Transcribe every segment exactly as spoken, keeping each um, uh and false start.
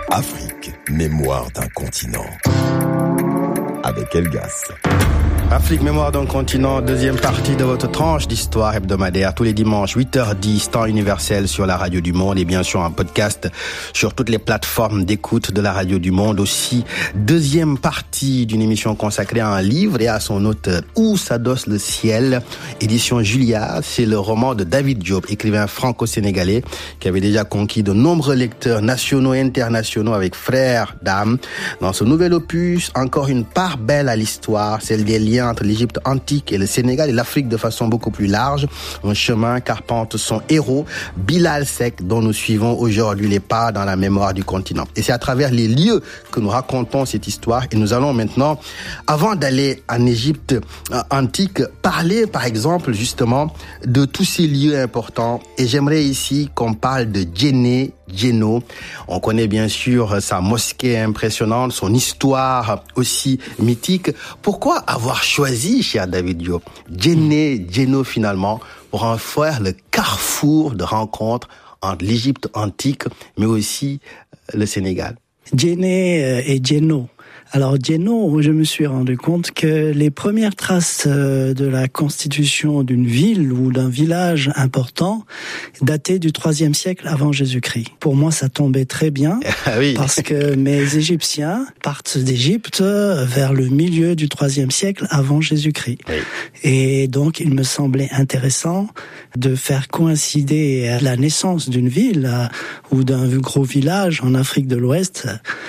Afrique, mémoire d'un continent. Avec Elgas. Afrique, mémoire d'un continent, deuxième partie de votre tranche d'histoire hebdomadaire, tous les dimanches, huit heures dix, temps universel sur la Radio du Monde et bien sûr un podcast sur toutes les plateformes d'écoute de la Radio du Monde. Aussi, deuxième partie d'une émission consacrée à un livre et à son auteur, Où s'adosse le ciel, édition Julia. C'est le roman de David Diop, écrivain franco-sénégalais, qui avait déjà conquis de nombreux lecteurs nationaux et internationaux avec Frères d'âme. Dans ce nouvel opus, encore une part belle à l'histoire, celle des liens entre l'Égypte antique et le Sénégal et l'Afrique de façon beaucoup plus large. Un chemin qu'arpente son héros, Bilal Seck, dont nous suivons aujourd'hui les pas dans la mémoire du continent. Et c'est à travers les lieux que nous racontons cette histoire. Et nous allons maintenant, avant d'aller en Égypte antique, parler par exemple justement de tous ces lieux importants. Et j'aimerais ici qu'on parle de Djenné Djenno. On connaît bien sûr sa mosquée impressionnante, son histoire aussi mythique. Pourquoi avoir choisi, cher David Diop, Djenné Djenno finalement pour en faire le carrefour de rencontre entre l'Égypte antique mais aussi le Sénégal? Djenné et Djenno. Alors Djenno, je me suis rendu compte que les premières traces de la constitution d'une ville ou d'un village important dataient du troisième siècle avant Jésus-Christ. Pour moi, ça tombait très bien oui. parce que mes Égyptiens partent d'Égypte vers le milieu du troisième siècle avant Jésus-Christ. Oui. Et donc, il me semblait intéressant de faire coïncider la naissance d'une ville ou d'un gros village en Afrique de l'Ouest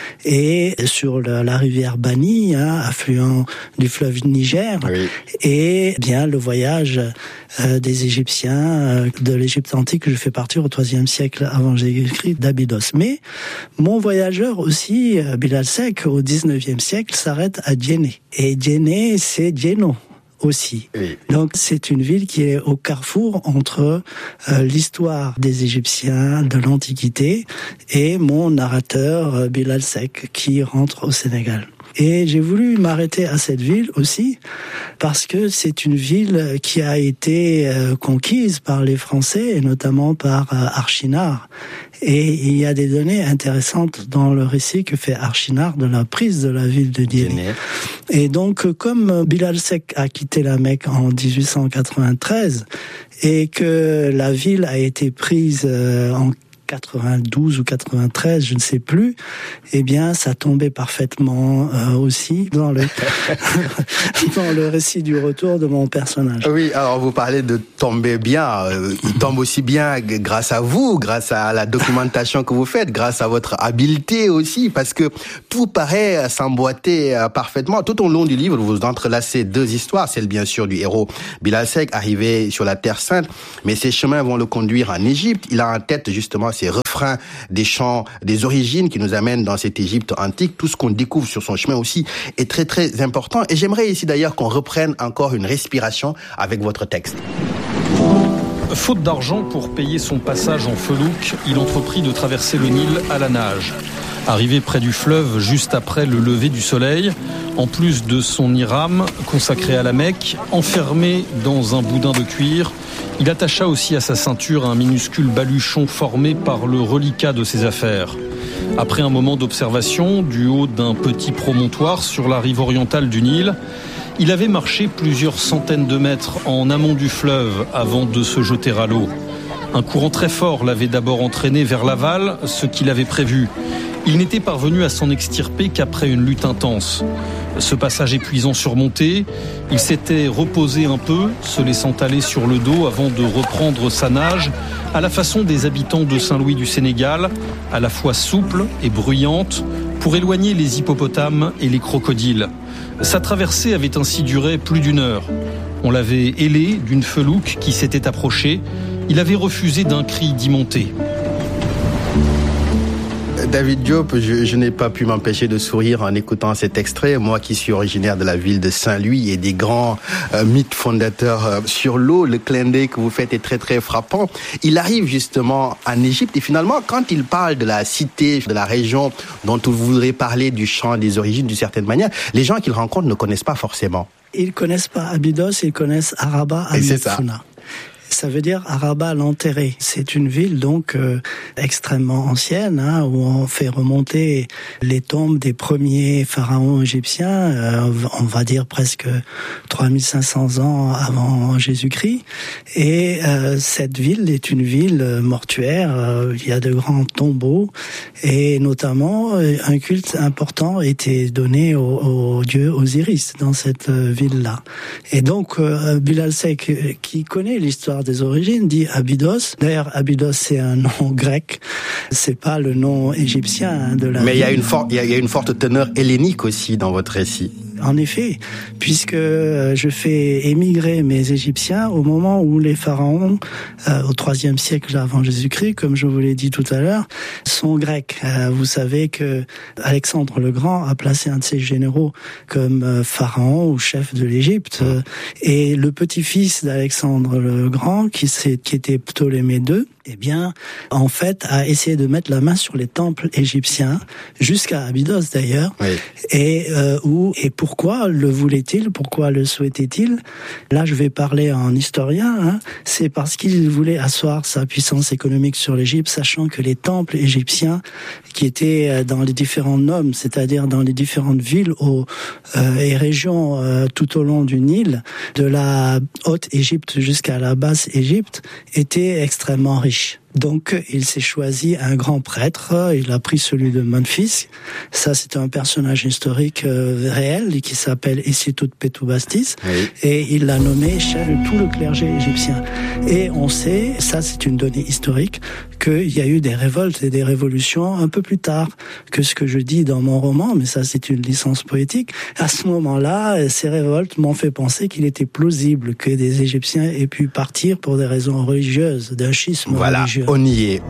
et sur la rivière Bani, hein, affluent du fleuve Niger, oui. et bien le voyage euh, des Égyptiens euh, de l'Égypte antique que je fais partir au troisième siècle avant Jésus-Christ d'Abydos. Mais mon voyageur aussi, euh, Bilal Seck, au dix-neuvième siècle, s'arrête à Djenné. Et Djenné, c'est Djenno aussi. Oui. Donc c'est une ville qui est au carrefour entre euh, l'histoire des Égyptiens de l'Antiquité et mon narrateur euh, Bilal Seck qui rentre au Sénégal. Et j'ai voulu m'arrêter à cette ville aussi parce que c'est une ville qui a été euh, conquise par les Français et notamment par euh, Archinard. Et il y a des données intéressantes dans le récit que fait Archinard de la prise de la ville de Djenné. Et donc, comme Bilal Seck a quitté la Mecque en dix-huit cent quatre-vingt-treize et que la ville a été prise euh, en quatre-vingt-douze ou quatre-vingt-treize, je ne sais plus, eh bien, ça tombait parfaitement euh, aussi dans le dans le récit du retour de mon personnage. Oui, alors vous parlez de tomber bien. Il tombe aussi bien grâce à vous, grâce à la documentation que vous faites, grâce à votre habileté aussi, parce que tout paraît s'emboîter parfaitement. Tout au long du livre, vous entrelacez deux histoires, celle bien sûr du héros Bilal Seck, arrivé sur la Terre Sainte, mais ses chemins vont le conduire en Égypte. Il a en tête justement ces refrains des chants, des origines qui nous amènent dans cette Égypte antique. Tout ce qu'on découvre sur son chemin aussi est très très important. Et j'aimerais ici d'ailleurs qu'on reprenne encore une respiration avec votre texte. Faute d'argent pour payer son passage en felouk, il entreprit de traverser le Nil à la nage. Arrivé près du fleuve juste après le lever du soleil, en plus de son hiram consacré à la Mecque, enfermé dans un boudin de cuir, il attacha aussi à sa ceinture un minuscule baluchon formé par le reliquat de ses affaires. Après un moment d'observation du haut d'un petit promontoire sur la rive orientale du Nil, il avait marché plusieurs centaines de mètres en amont du fleuve avant de se jeter à l'eau. Un courant très fort l'avait d'abord entraîné vers l'aval, ce qu'il avait prévu. Il n'était parvenu à s'en extirper qu'après une lutte intense. Ce passage épuisant surmonté, il s'était reposé un peu, se laissant aller sur le dos avant de reprendre sa nage, à la façon des habitants de Saint-Louis du Sénégal, à la fois souple et bruyante, pour éloigner les hippopotames et les crocodiles. Sa traversée avait ainsi duré plus d'une heure. On l'avait ailé d'une felouque qui s'était approchée. Il avait refusé d'un cri d'y monter. David Diop, je, je n'ai pas pu m'empêcher de sourire en écoutant cet extrait. Moi qui suis originaire de la ville de Saint-Louis et des grands euh, mythes fondateurs euh, sur l'eau, le clin d'œil que vous faites est très très frappant. Il arrive justement en Égypte et finalement quand il parle de la cité, de la région dont vous voudrez parler du chant des origines d'une certaine manière, les gens qu'il rencontre ne connaissent pas forcément. Ils connaissent pas Abydos, ils connaissent Araba, Amefuna. Ça veut dire Araba l'enterré. C'est une ville donc euh, extrêmement ancienne, hein, où on fait remonter les tombes des premiers pharaons égyptiens, euh, on va dire presque trois mille cinq cents ans avant Jésus-Christ. Et euh, cette ville est une ville mortuaire. Euh, il y a de grands tombeaux et notamment un culte important était donné au, au dieu Osiris dans cette ville-là. Et donc euh, Bilal Seck, qui connaît l'histoire des origines, dit Abydos. D'ailleurs, Abydos, c'est un nom grec. C'est pas le nom égyptien hein, de la Mais il y a ville. une forte, il y a, il y a une forte teneur hellénique aussi dans votre récit. En effet, puisque je fais émigrer mes Égyptiens au moment où les pharaons, euh, au troisième siècle avant Jésus-Christ, comme je vous l'ai dit tout à l'heure, sont grecs. Euh, vous savez que Alexandre le Grand a placé un de ses généraux comme euh, pharaon ou chef de l'Égypte, euh, et le petit-fils d'Alexandre le Grand, qui, qui était Ptolémée deux, eh bien, en fait, a essayé de mettre la main sur les temples égyptiens, jusqu'à Abydos d'ailleurs, Oui. et euh, où et pourquoi le voulait-il, pourquoi le souhaitait-il? Là, je vais parler en historien. Hein, c'est parce qu'il voulait asseoir sa puissance économique sur l'Égypte, sachant que les temples égyptiens, qui étaient dans les différents nomes, c'est-à-dire dans les différentes villes au, euh, et régions euh, tout au long du Nil, de la Haute Égypte jusqu'à la Basse Égypte, étaient extrêmement riches. Donc, il s'est choisi un grand prêtre, il a pris celui de Memphis. Ça, c'est un personnage historique euh, réel qui s'appelle Esitut-Petubastis, oui. Et il l'a nommé chef de tout le clergé égyptien. Et on sait, ça c'est une donnée historique, qu'il y a eu des révoltes et des révolutions un peu plus tard que ce que je dis dans mon roman, mais ça c'est une licence poétique. À ce moment-là, ces révoltes m'ont fait penser qu'il était plausible que des Égyptiens aient pu partir pour des raisons religieuses, d'un schisme voilà. religieux. On y est.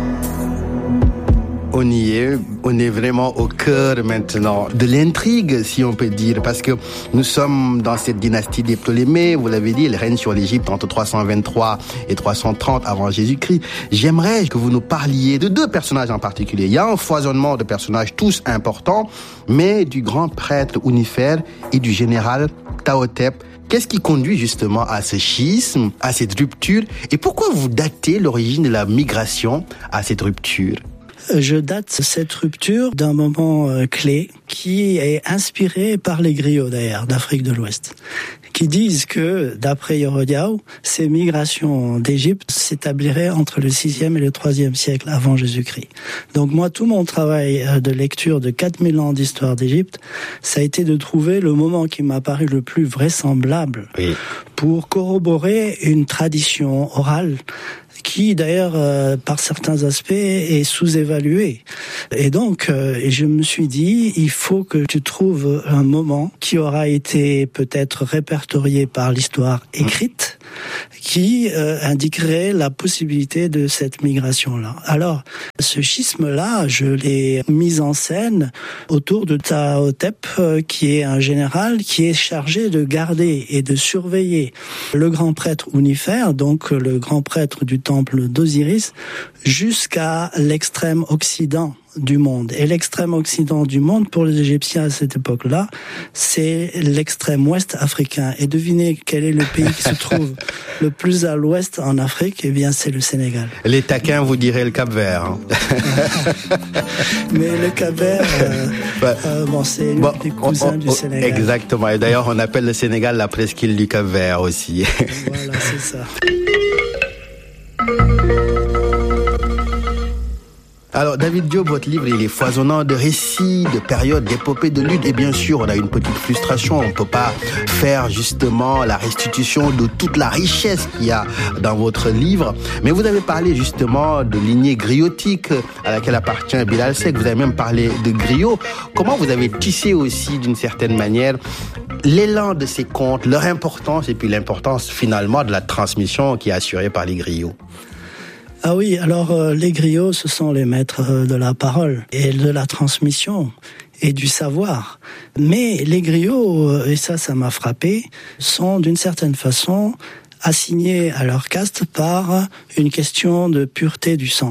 On y est, on est vraiment au cœur maintenant de l'intrigue, si on peut dire, parce que nous sommes dans cette dynastie des Ptolémées, vous l'avez dit, elle règne sur l'Égypte entre trois cent vingt-trois et trois cent trente avant Jésus-Christ. J'aimerais que vous nous parliez de deux personnages en particulier. Il y a un foisonnement de personnages tous importants, mais du grand prêtre Ounifer et du général Taotep. Qu'est-ce qui conduit justement à ce schisme, à cette rupture, et pourquoi vous datez l'origine de la migration à cette rupture? Je date cette rupture d'un moment euh, clé qui est inspiré par les griots d'ailleurs d'Afrique de l'Ouest, qui disent que, d'après Hérodiaou, ces migrations d'Égypte s'établiraient entre le sixième et le troisième siècle avant Jésus-Christ. Donc moi, tout mon travail de lecture de quatre mille ans d'histoire d'Égypte, ça a été de trouver le moment qui m'a paru le plus vraisemblable oui. pour corroborer une tradition orale qui d'ailleurs euh, par certains aspects est sous-évalué. Et donc euh, je me suis dit, il faut que tu trouves un moment qui aura été peut-être répertorié par l'histoire écrite, qui euh, indiquerait la possibilité de cette migration-là. Alors, ce schisme-là, je l'ai mis en scène autour de Taotep, euh, qui est un général qui est chargé de garder et de surveiller le grand prêtre Ounifer, donc le grand prêtre du temple d'Osiris, jusqu'à l'extrême occident du monde. Et l'extrême occident du monde, pour les Égyptiens à cette époque-là, c'est l'extrême ouest africain. Et devinez quel est le pays qui se trouve le plus à l'ouest en Afrique? Eh bien, c'est le Sénégal. Les taquins vous diraient le Cap-Vert. Hein. Mais le Cap-Vert, euh, ouais. euh, bon, c'est l'un bon, des cousins on, on, du Sénégal. Exactement. Et d'ailleurs, on appelle le Sénégal la presqu'île du Cap-Vert aussi. Voilà, c'est ça. Alors, David Diop, votre livre, il est foisonnant de récits, de périodes, d'épopées, de luttes. Et bien sûr, on a une petite frustration. On ne peut pas faire justement la restitution de toute la richesse qu'il y a dans votre livre. Mais vous avez parlé justement de lignée griotique à laquelle appartient Bilal Seck. Vous avez même parlé de griot. Comment vous avez tissé aussi, d'une certaine manière, l'élan de ces contes, leur importance et puis l'importance finalement de la transmission qui est assurée par les griots? Ah oui, alors euh, les griots, ce sont les maîtres euh, de la parole et de la transmission et du savoir. Mais les griots, euh, et ça, ça m'a frappé, sont d'une certaine façon assignés à leur caste par une question de pureté du sang.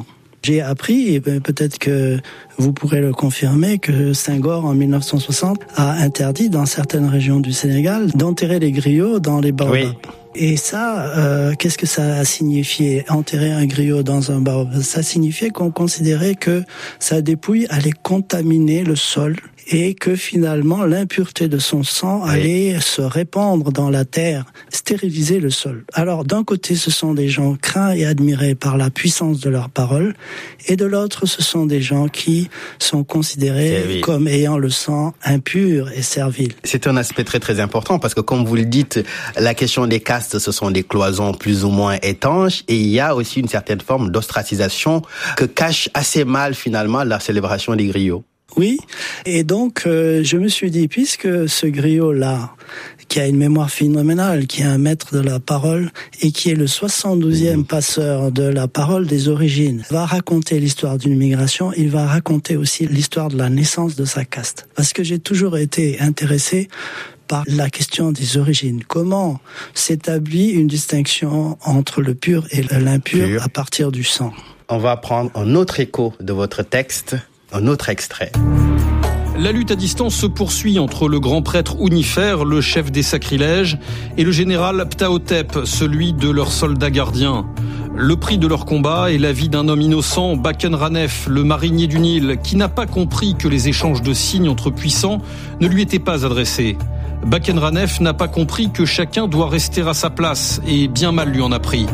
J'ai appris, et peut-être que vous pourrez le confirmer, que Senghor, en mille neuf cent soixante, a interdit dans certaines régions du Sénégal d'enterrer les griots dans les baobabs. Oui. Et ça, euh, qu'est-ce que ça a signifié, enterrer un griot dans un baobab? Ça signifiait qu'on considérait que sa dépouille allait contaminer le sol et que finalement l'impureté de son sang allait oui. se répandre dans la terre, stériliser le sol. Alors d'un côté, ce sont des gens craints et admirés par la puissance de leurs paroles, et de l'autre, ce sont des gens qui sont considérés oui. comme ayant le sang impur et servile. C'est un aspect très très important parce que comme vous le dites, la question des castes, ce sont des cloisons plus ou moins étanches, et il y a aussi une certaine forme d'ostracisation que cache assez mal finalement la célébration des griots. Oui, et donc euh, je me suis dit, puisque ce griot-là, qui a une mémoire phénoménale, qui est un maître de la parole et qui est le soixante-douzième passeur de la parole des origines, va raconter l'histoire d'une migration, il va raconter aussi l'histoire de la naissance de sa caste. Parce que j'ai toujours été intéressé par la question des origines. Comment s'établit une distinction entre le pur et l'impur pur. À partir du sang? On va prendre un autre écho de votre texte. Un autre extrait. La lutte à distance se poursuit entre le grand prêtre Ounifer, le chef des sacrilèges, et le général Ptahhotep, celui de leurs soldats gardiens. Le prix de leur combat est la vie d'un homme innocent, Baken Ranef, le marinier du Nil, qui n'a pas compris que les échanges de signes entre puissants ne lui étaient pas adressés. Baken Ranef n'a pas compris que chacun doit rester à sa place, et bien mal lui en a pris.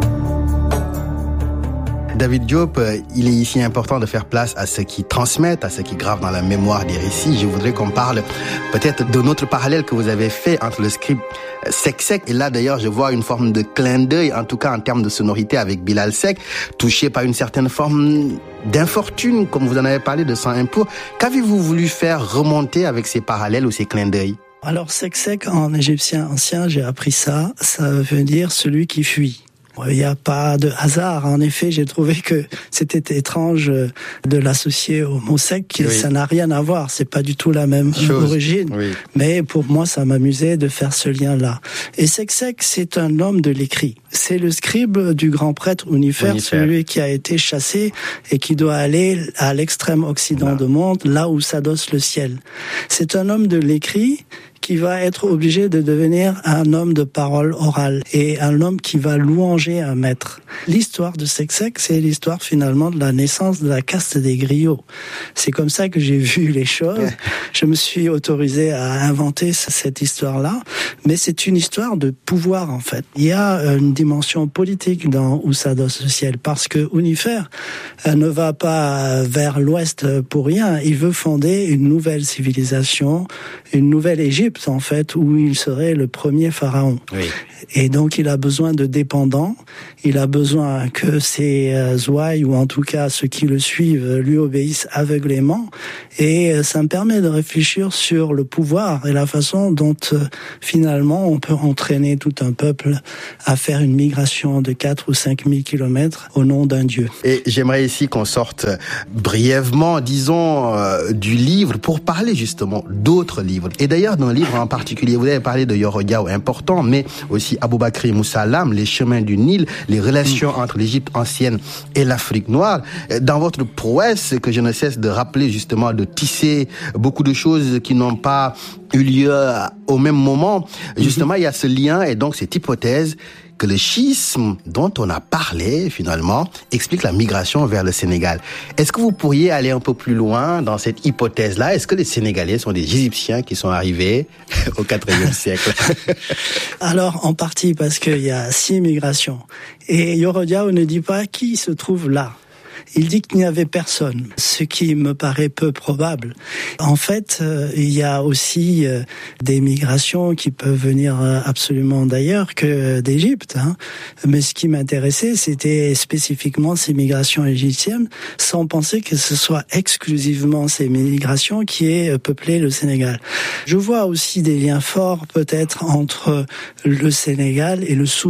David Diop, il est ici important de faire place à ceux qui transmettent, à ceux qui gravent dans la mémoire des récits. Je voudrais qu'on parle peut-être de notre parallèle que vous avez fait entre le scribe Seck-Seck. Et là, d'ailleurs, je vois une forme de clin d'œil, en tout cas en termes de sonorité, avec Bilal Seck, touché par une certaine forme d'infortune, comme vous en avez parlé, de sang impur. Qu'avez-vous voulu faire remonter avec ces parallèles ou ces clins d'œil? Alors, Seck-Seck, en égyptien ancien, j'ai appris ça, ça veut dire celui qui fuit. Il n'y a pas de hasard. En effet, j'ai trouvé que c'était étrange de l'associer au mot sec. Oui. Ça n'a rien à voir. C'est pas du tout la même Chose. origine. Oui. Mais pour moi, ça m'amusait de faire ce lien-là. Et Seck-Seck, c'est un homme de l'écrit. C'est le scribe du grand prêtre Ounifer, celui qui a été chassé et qui doit aller à l'extrême occident ah. du monde, là où s'adosse le ciel. C'est un homme de l'écrit qui va être obligé de devenir un homme de parole orale et un homme qui va louanger un maître. L'histoire de Seck-Seck, c'est l'histoire finalement de la naissance de la caste des griots. C'est comme ça que j'ai vu les choses. Je me suis autorisé à inventer cette histoire-là, mais c'est une histoire de pouvoir en fait. Il y a une dimension politique dans Où s'adosse le ciel, parce que Ounifer ne va pas vers l'ouest pour rien. Il veut fonder une nouvelle civilisation, une nouvelle Égypte en fait, où il serait le premier pharaon. Oui. Et donc il a besoin de dépendants, il a besoin que ses euh, ouailles, ou en tout cas ceux qui le suivent, lui obéissent aveuglément. Et euh, ça me permet de réfléchir sur le pouvoir et la façon dont euh, finalement on peut entraîner tout un peuple à faire une migration de quatre ou cinq mille kilomètres au nom d'un dieu. Et j'aimerais ici qu'on sorte brièvement, disons, euh, du livre pour parler justement d'autres livres. Et d'ailleurs, dans le livre en particulier, vous avez parlé de Yoro Diaw, important, mais aussi Aboubakry Moussa Lam, les chemins du Nil, les relations mmh. entre l'Égypte ancienne et l'Afrique noire. Dans votre prouesse, que je ne cesse de rappeler justement, de tisser beaucoup de choses qui n'ont pas eu lieu au même moment, justement, mmh. il y a ce lien et donc cette hypothèse que le schisme dont on a parlé, finalement, explique la migration vers le Sénégal. Est-ce que vous pourriez aller un peu plus loin dans cette hypothèse-là? Est-ce que les Sénégalais sont des Égyptiens qui sont arrivés au quatrième siècle? Alors, en partie parce qu'il y a six migrations. Et Yoro Diaw ne dit pas qui se trouve là. Il dit qu'il n'y avait personne, ce qui me paraît peu probable. En fait, euh, il y a aussi euh, des migrations qui peuvent venir euh, absolument d'ailleurs que d'Égypte. Hein. Mais ce qui m'intéressait, c'était spécifiquement ces migrations égyptiennes, sans penser que ce soit exclusivement ces migrations qui aient peuplé le Sénégal. Je vois aussi des liens forts peut-être entre le Sénégal et le Soudan.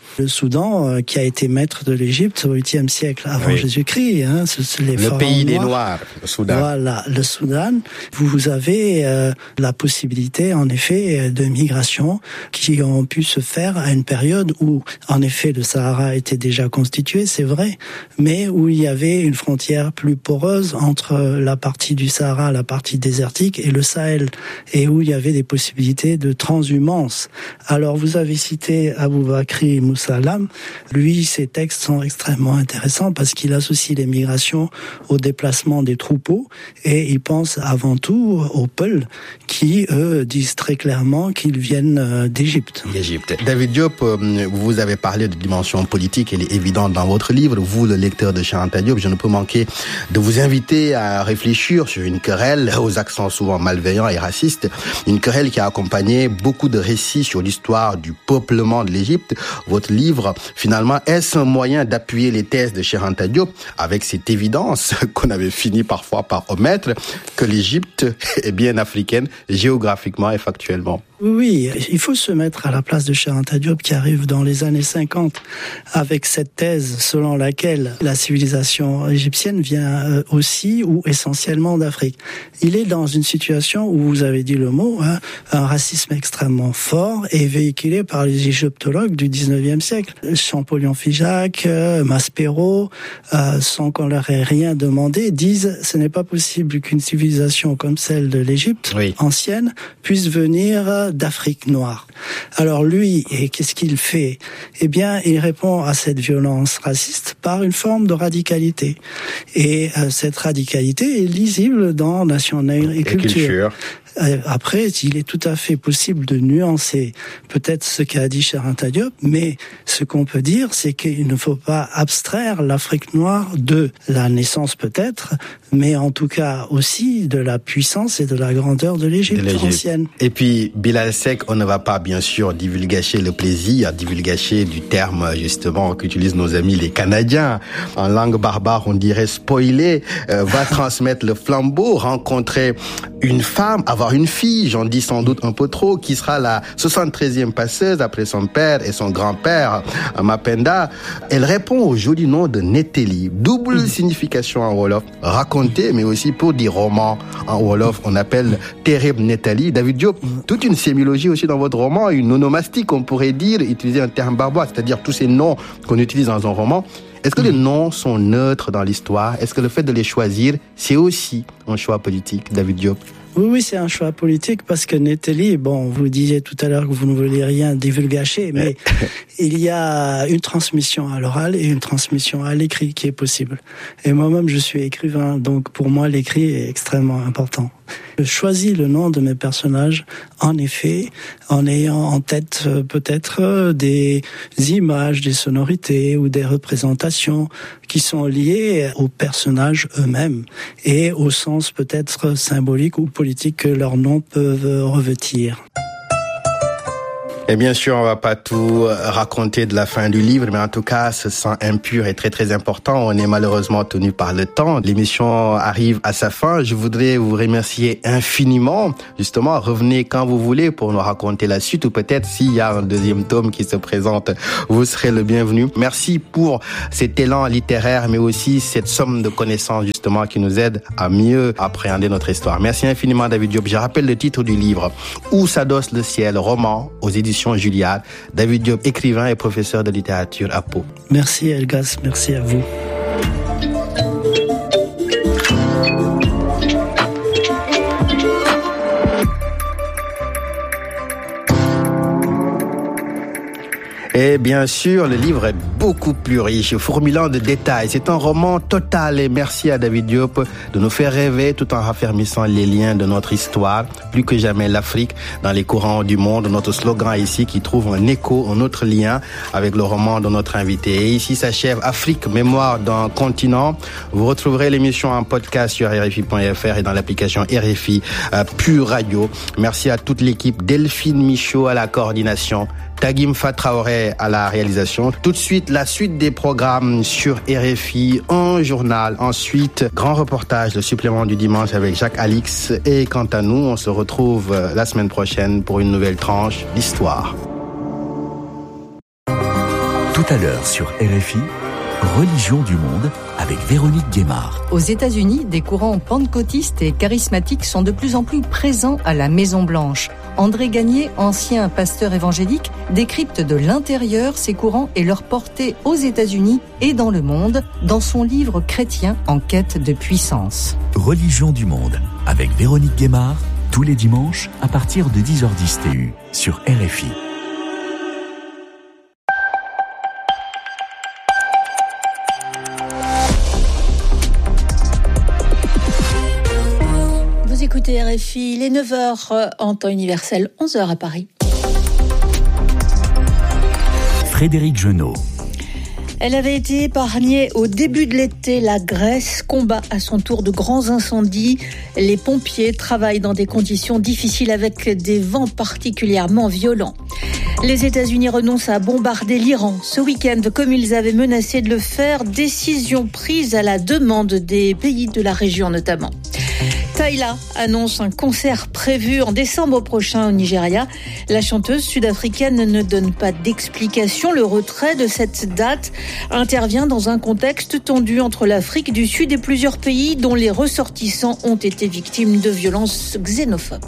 Le Soudan, euh, qui a été maître de l'Égypte au huitième siècle avant oui. Jésus-Christ. Hein, ce, ce, les le pays des Noirs, le Soudan. Voilà, le Soudan. Vous avez euh, la possibilité, en effet, de migration qui ont pu se faire à une période où, en effet, le Sahara était déjà constitué, c'est vrai, mais où il y avait une frontière plus poreuse entre la partie du Sahara, la partie désertique et le Sahel, et où il y avait des possibilités de transhumance. Alors, vous avez cité Aboubakri Moussa Lam. Lui, ses textes sont extrêmement intéressants parce qu'il associe les migrations au déplacement des troupeaux et il pense avant tout aux Peuls qui, eux, disent très clairement qu'ils viennent d'Égypte. D'Égypte. David Diop, vous avez parlé de dimension politique, elle est évidente dans votre livre. Vous, le lecteur de Cheikh Anta Diop, je ne peux manquer de vous inviter à réfléchir sur une querelle aux accents souvent malveillants et racistes, une querelle qui a accompagné beaucoup de récits sur l'histoire du peuplement de l'Égypte. Votre livre, finalement, est-ce un moyen d'appuyer les thèses de Cheikh Anta Diop avec cette évidence qu'on avait fini parfois par omettre que l'Égypte est bien africaine géographiquement et factuellement? Oui, il faut se mettre à la place de Cheikh Anta Diop qui arrive dans les années cinquante avec cette thèse selon laquelle la civilisation égyptienne vient aussi ou essentiellement d'Afrique. Il est dans une situation où, vous avez dit le mot, hein, un racisme extrêmement fort et véhiculé par les égyptologues du dix-neuvième siècle. Champollion-Figeac, Maspero, euh, sans qu'on leur ait rien demandé, disent ce n'est pas possible qu'une civilisation comme celle de l'Égypte oui. ancienne puisse venir d'Afrique noire. Alors lui, et qu'est-ce qu'il fait? Eh bien, il répond à cette violence raciste par une forme de radicalité. Et euh, cette radicalité est lisible dans Nation, Nègre et, et Culture. culture. Après, il est tout à fait possible de nuancer peut-être ce qu'a dit Cheikh Anta Diop, mais ce qu'on peut dire, c'est qu'il ne faut pas abstraire l'Afrique noire de la naissance peut-être, mais en tout cas aussi de la puissance et de la grandeur de l'Égypte ancienne. Et puis, Bilal Seck, on ne va pas bien sûr divulgacher le plaisir, divulgacher du terme justement qu'utilisent nos amis les Canadiens. En langue barbare, on dirait spoiler, euh, va transmettre le flambeau, rencontrer une femme, avoir une fille, j'en dis sans doute un peu trop, qui sera la soixante-treizième passeuse après son père et son grand-père, Mapenda. Elle répond au joli nom de Neteli. Double mmh. signification en Wolof. Raconter, mais aussi pour des romans en Wolof, on appelle Tereb Netali. David Diop, toute une sémiologie aussi dans votre roman, une onomastique, on pourrait dire, utiliser un terme barbare, c'est-à-dire tous ces noms qu'on utilise dans un roman. Est-ce que les noms sont neutres dans l'histoire? Est-ce que le fait de les choisir, c'est aussi un choix politique, David Diop? Oui, oui, c'est un choix politique parce que Neteli, bon, vous disiez tout à l'heure que vous ne vouliez rien divulgacher, mais il y a une transmission à l'oral et une transmission à l'écrit qui est possible. Et moi-même, je suis écrivain, donc pour moi, l'écrit est extrêmement important. Je choisis le nom de mes personnages, en effet, en ayant en tête peut-être des images, des sonorités ou des représentations qui sont liées aux personnages eux-mêmes et au sens peut-être symbolique ou politique que leurs noms peuvent revêtir. Et bien sûr, on va pas tout raconter de la fin du livre, mais en tout cas, ce sang impur est très très important. On est malheureusement tenu par le temps. L'émission arrive à sa fin. Je voudrais vous remercier infiniment. Justement, revenez quand vous voulez pour nous raconter la suite, ou peut-être s'il y a un deuxième tome qui se présente, vous serez le bienvenu. Merci pour cet élan littéraire, mais aussi cette somme de connaissances justement qui nous aide à mieux appréhender notre histoire. Merci infiniment, David Diop. Je rappelle le titre du livre, Où s'adosse le ciel, roman aux éditions Juliade. David Diop, écrivain et professeur de littérature à Pau. Merci Elgas, merci à vous. Et bien sûr, le livre est beaucoup plus riche, fourmillant de détails. C'est un roman total et merci à David Diop de nous faire rêver tout en raffermissant les liens de notre histoire. Plus que jamais l'Afrique dans les courants du monde. Notre slogan ici qui trouve un écho, un autre lien avec le roman de notre invité. Et ici s'achève Afrique, mémoire d'un continent. Vous retrouverez l'émission en podcast sur R F I point F R et dans l'application R F I euh, Pure Radio. Merci à toute l'équipe. Delphine Michaud à la coordination. Tagim Fatraoré à la réalisation. Tout de suite, la suite des programmes sur R F I, un journal. Ensuite, grand reportage, le supplément du dimanche avec Jacques Alix. Et quant à nous, on se retrouve la semaine prochaine pour une nouvelle tranche d'histoire. Tout à l'heure sur R F I, Religion du monde avec Véronique Guémard. Aux États-Unis, des courants pentecôtistes et charismatiques sont de plus en plus présents à la Maison-Blanche. André Gagné, ancien pasteur évangélique, décrypte de l'intérieur ces courants et leur portée aux États-Unis et dans le monde dans son livre chrétien en quête de puissance. Religion du monde avec Véronique Guémard, tous les dimanches à partir de dix heures dix T U sur R F I. Écoutez R F I, il est neuf heures en temps universel, onze heures à Paris. Frédéric Genot. Elle avait été épargnée au début de l'été. La Grèce combat à son tour de grands incendies. Les pompiers travaillent dans des conditions difficiles avec des vents particulièrement violents. Les États-Unis renoncent à bombarder l'Iran ce week-end, comme ils avaient menacé de le faire. Décision prise à la demande des pays de la région notamment. Tyla annonce un concert prévu en décembre prochain au Nigeria. La chanteuse sud-africaine ne donne pas d'explication. Le retrait de cette date intervient dans un contexte tendu entre l'Afrique du Sud et plusieurs pays dont les ressortissants ont été victimes de violences xénophobes.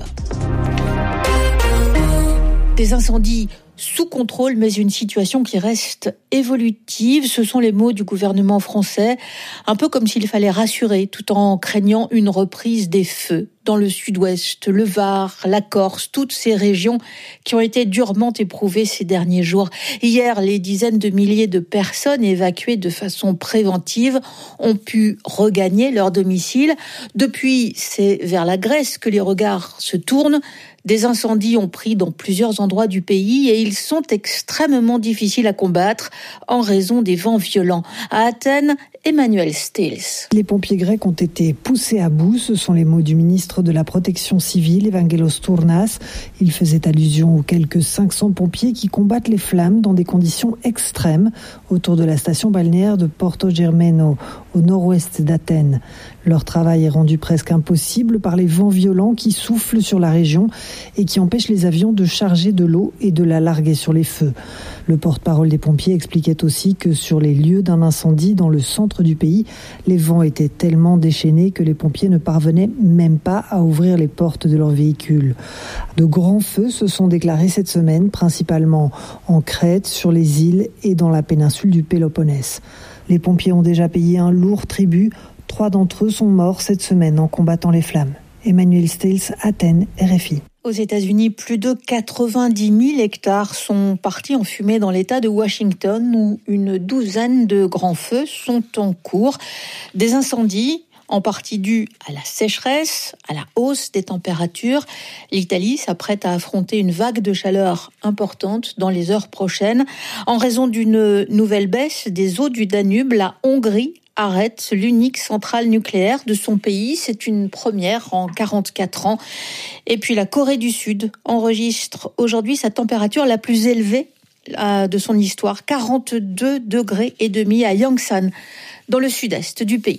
Des incendies sous contrôle, mais une situation qui reste évolutive. Ce sont les mots du gouvernement français, un peu comme s'il fallait rassurer tout en craignant une reprise des feux dans le sud-ouest, le Var, la Corse, toutes ces régions qui ont été durement éprouvées ces derniers jours. Hier, les dizaines de milliers de personnes évacuées de façon préventive ont pu regagner leur domicile. Depuis, c'est vers la Grèce que les regards se tournent. Des incendies ont pris dans plusieurs endroits du pays et ils sont extrêmement difficiles à combattre en raison des vents violents. À Athènes, Emmanuel Stills. Les pompiers grecs ont été poussés à bout, ce sont les mots du ministre de la Protection civile, Evangelos Tournas. Il faisait allusion aux quelques cinq cents pompiers qui combattent les flammes dans des conditions extrêmes autour de la station balnéaire de Porto Germano, au nord-ouest d'Athènes. Leur travail est rendu presque impossible par les vents violents qui soufflent sur la région et qui empêchent les avions de charger de l'eau et de la larguer sur les feux. Le porte-parole des pompiers expliquait aussi que sur les lieux d'un incendie dans le centre du pays, les vents étaient tellement déchaînés que les pompiers ne parvenaient même pas à ouvrir les portes de leurs véhicules. De grands feux se sont déclarés cette semaine, principalement en Crète, sur les îles et dans la péninsule du Péloponnèse. Les pompiers ont déjà payé un lourd tribut. Trois d'entre eux sont morts cette semaine en combattant les flammes. Emmanuel Stills, Athènes, R F I. Aux États-Unis, plus de quatre-vingt-dix mille hectares sont partis en fumée dans l'État de Washington, où une douzaine de grands feux sont en cours. Des incendies en partie dus à la sécheresse, à la hausse des températures. L'Italie s'apprête à affronter une vague de chaleur importante dans les heures prochaines. En raison d'une nouvelle baisse des eaux du Danube, la Hongrie arrête l'unique centrale nucléaire de son pays. C'est une première en quarante-quatre ans. Et puis la Corée du Sud enregistre aujourd'hui sa température la plus élevée de son histoire, quarante-deux degrés et demi à Yangsan, dans le sud-est du pays.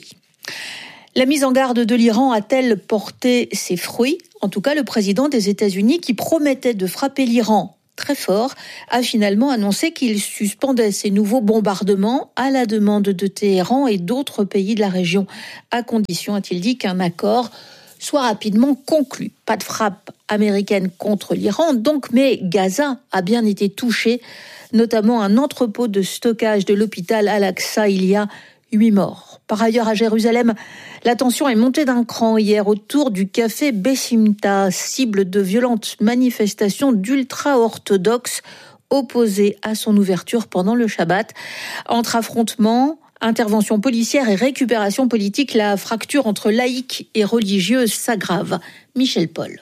La mise en garde de l'Iran a-t-elle porté ses fruits ? En tout cas, le président des États-Unis, qui promettait de frapper l'Iran très fort, a finalement annoncé qu'il suspendait ces nouveaux bombardements à la demande de Téhéran et d'autres pays de la région, à condition, a-t-il dit, qu'un accord soit rapidement conclu. Pas de frappe américaine contre l'Iran, donc, mais Gaza a bien été touché, notamment un entrepôt de stockage de l'hôpital Al-Aqsa. Il y a huit morts. Par ailleurs, à Jérusalem, la tension est montée d'un cran hier autour du café Bessimta, cible de violentes manifestations d'ultra-orthodoxes opposés à son ouverture pendant le Shabbat. Entre affrontements, intervention policière et récupération politique, la fracture entre laïcs et religieuses s'aggrave. Michel Paul.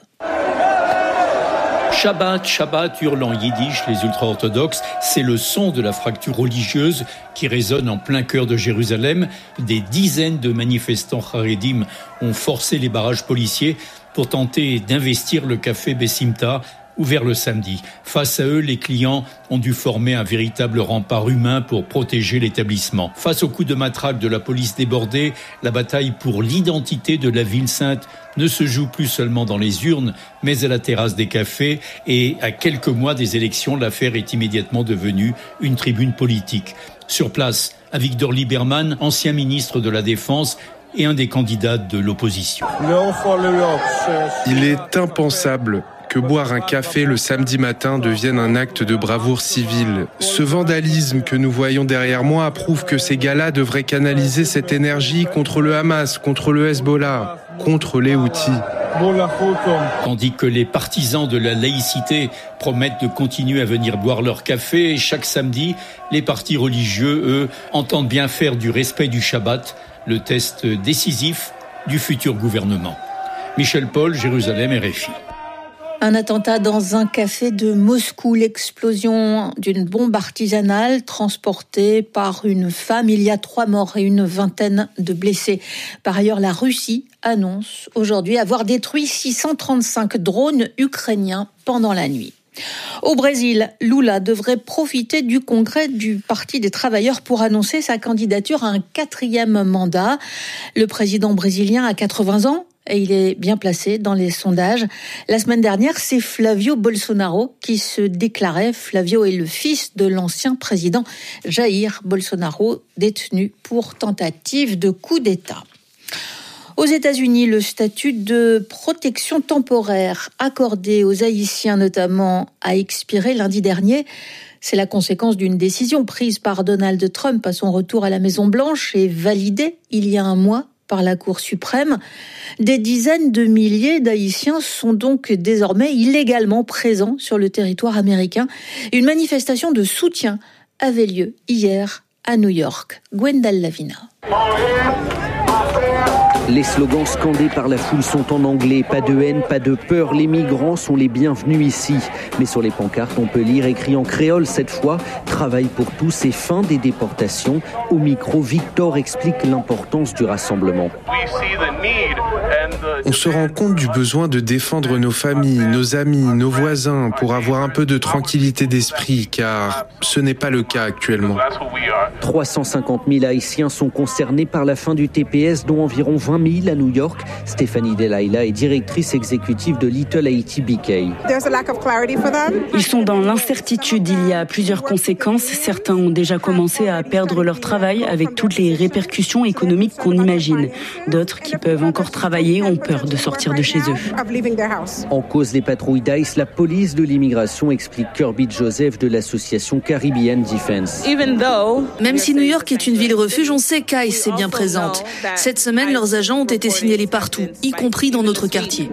Shabbat, Shabbat, hurlent en yiddish les ultra-orthodoxes. C'est le son de la fracture religieuse qui résonne en plein cœur de Jérusalem. Des dizaines de manifestants haredim ont forcé les barrages policiers pour tenter d'investir le café Bessimta, ouvert le samedi. Face à eux, les clients ont dû former un véritable rempart humain pour protéger l'établissement. Face aux coups de matraque de la police débordée, la bataille pour l'identité de la ville sainte ne se joue plus seulement dans les urnes, mais à la terrasse des cafés. Et à quelques mois des élections, l'affaire est immédiatement devenue une tribune politique. Sur place, Avigdor Lieberman, ancien ministre de la Défense et un des candidats de l'opposition. Il est impensable que boire un café le samedi matin devienne un acte de bravoure civile. Ce vandalisme que nous voyons derrière moi prouve que ces gars-là devraient canaliser cette énergie contre le Hamas, contre le Hezbollah, contre les Houthis. Tandis que les partisans de la laïcité promettent de continuer à venir boire leur café, et chaque samedi, les partis religieux, eux, entendent bien faire du respect du Shabbat le test décisif du futur gouvernement. Michel Paul, Jérusalem, R F I. Un attentat dans un café de Moscou, l'explosion d'une bombe artisanale transportée par une femme. Il y a trois morts et une vingtaine de blessés. Par ailleurs, la Russie annonce aujourd'hui avoir détruit six cent trente-cinq drones ukrainiens pendant la nuit. Au Brésil, Lula devrait profiter du congrès du Parti des travailleurs pour annoncer sa candidature à un quatrième mandat. Le président brésilien a quatre-vingts ans et il est bien placé dans les sondages. La semaine dernière, c'est Flavio Bolsonaro qui se déclarait. Flavio est le fils de l'ancien président Jair Bolsonaro, détenu pour tentative de coup d'État. Aux États-Unis, le statut de protection temporaire accordé aux Haïtiens notamment a expiré lundi dernier. C'est la conséquence d'une décision prise par Donald Trump à son retour à la Maison-Blanche et validée il y a un mois par la Cour suprême. Des dizaines de milliers d'Haïtiens sont donc désormais illégalement présents sur le territoire américain. Une manifestation de soutien avait lieu hier à New York. Gwendal Lavina. Les slogans scandés par la foule sont en anglais. Pas de haine, pas de peur. Les migrants sont les bienvenus ici. Mais sur les pancartes, on peut lire, écrit en créole cette fois, travail pour tous et fin des déportations. Au micro, Victor explique l'importance du rassemblement. On se rend compte du besoin de défendre nos familles, nos amis, nos voisins pour avoir un peu de tranquillité d'esprit, car ce n'est pas le cas actuellement. trois cent cinquante mille Haïtiens sont concernés par la fin du T P S, dont environ vingt mille à New York. Stéphanie Delaïla est directrice exécutive de Little Haiti B K. Ils sont dans l'incertitude. Il y a plusieurs conséquences. Certains ont déjà commencé à perdre leur travail avec toutes les répercussions économiques qu'on imagine. D'autres qui peuvent encore travailler ont peur de sortir de chez eux. En cause des patrouilles d'ICE, la police de l'immigration, explique Kirby Joseph de l'association Caribbean Defense. Même si New York est une ville refuge, on sait qu'ICE est bien présente. Cette semaine, leurs agents ont été signalés partout, y compris dans notre quartier.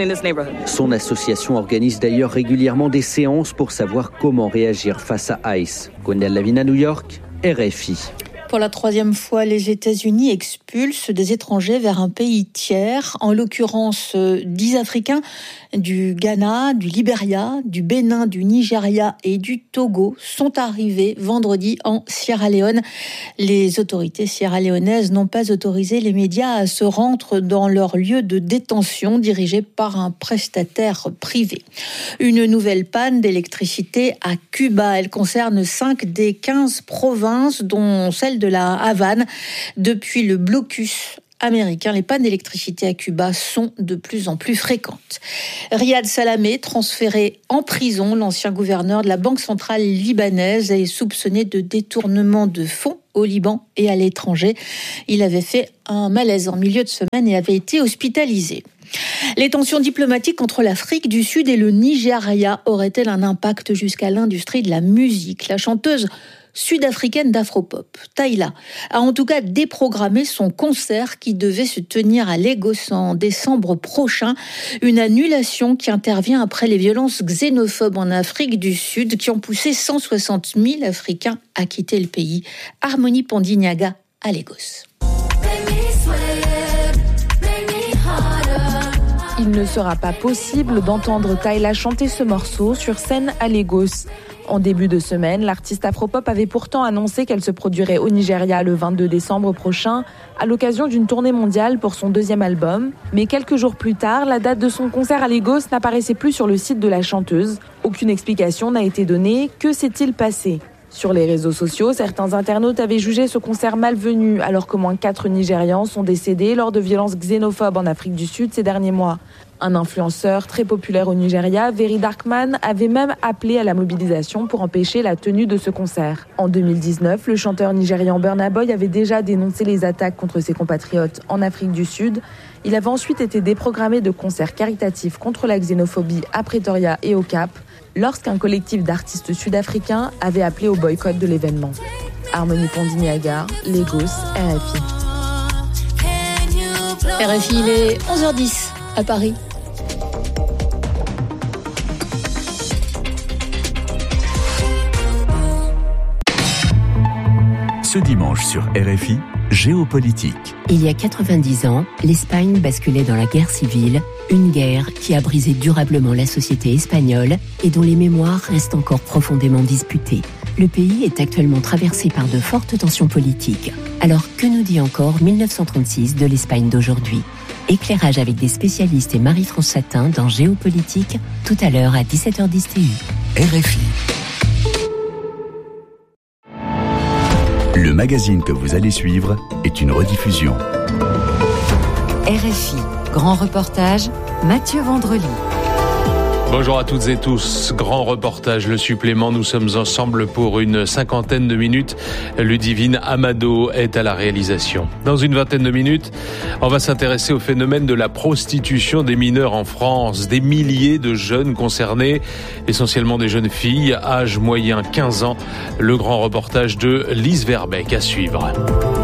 Son association organise d'ailleurs régulièrement des séances pour savoir comment réagir face à ICE. Gwendal Lavina, New York, R F I. Pour la troisième fois, les États-Unis expulsent des étrangers vers un pays tiers, en l'occurrence dix Africains du Ghana, du Libéria, du Bénin, du Nigeria et du Togo sont arrivés vendredi en Sierra Leone. Les autorités sierra-léonaises n'ont pas autorisé les médias à se rendre dans leur lieu de détention dirigé par un prestataire privé. Une nouvelle panne d'électricité à Cuba. Elle concerne cinq des quinze provinces, dont celle de la Havane. Depuis le blocus américain, les pannes d'électricité à Cuba sont de plus en plus fréquentes. Riyad Salamé, transféré en prison, l'ancien gouverneur de la Banque centrale libanaise, est soupçonné de détournement de fonds au Liban et à l'étranger. Il avait fait un malaise en milieu de semaine et avait été hospitalisé. Les tensions diplomatiques entre l'Afrique du Sud et le Nigeria auraient-elles un impact jusqu'à l'industrie de la musique ? La chanteuse sud-africaine d'afropop, Tyla, a en tout cas déprogrammé son concert qui devait se tenir à Lagos en décembre prochain. Une annulation qui intervient après les violences xénophobes en Afrique du Sud qui ont poussé cent soixante mille Africains à quitter le pays. Harmonie Pandinyaga à Lagos. Il ne sera pas possible d'entendre Tyla chanter ce morceau sur scène à Lagos. En début de semaine, l'artiste afropop avait pourtant annoncé qu'elle se produirait au Nigeria le vingt-deux décembre prochain, à l'occasion d'une tournée mondiale pour son deuxième album. Mais quelques jours plus tard, la date de son concert à Lagos n'apparaissait plus sur le site de la chanteuse. Aucune explication n'a été donnée. Que s'est-il passé ? Sur les réseaux sociaux, certains internautes avaient jugé ce concert malvenu, alors qu'au moins quatre Nigérians sont décédés lors de violences xénophobes en Afrique du Sud ces derniers mois. Un influenceur très populaire au Nigeria, Very Darkman, avait même appelé à la mobilisation pour empêcher la tenue de ce concert. En deux mille dix-neuf, le chanteur nigérian Burna Boy avait déjà dénoncé les attaques contre ses compatriotes en Afrique du Sud. Il avait ensuite été déprogrammé de concerts caritatifs contre la xénophobie à Pretoria et au Cap, lorsqu'un collectif d'artistes sud-africains avait appelé au boycott de l'événement. Harmonie Pondiniaga, Lagos, R F I. R F I, il est onze heures dix à Paris. Ce dimanche sur R F I, Géopolitique. Il y a quatre-vingt-dix ans, l'Espagne basculait dans la guerre civile, une guerre qui a brisé durablement la société espagnole et dont les mémoires restent encore profondément disputées. Le pays est actuellement traversé par de fortes tensions politiques. Alors que nous dit encore mille neuf cent trente-six de l'Espagne d'aujourd'hui ? Éclairage avec des spécialistes et Marie-France Chatin dans Géopolitique, tout à l'heure à dix-sept heures dix T U. R F I. Le magazine que vous allez suivre est une rediffusion. R F I, grand reportage, Mathieu Vendrely. Bonjour à toutes et tous. Grand reportage, le supplément. Nous sommes ensemble pour une cinquantaine de minutes. Ludivine Amado est à la réalisation. Dans une vingtaine de minutes, on va s'intéresser au phénomène de la prostitution des mineurs en France. Des milliers de jeunes concernés, essentiellement des jeunes filles, âge moyen quinze ans. Le grand reportage de Lise Verbeek à suivre.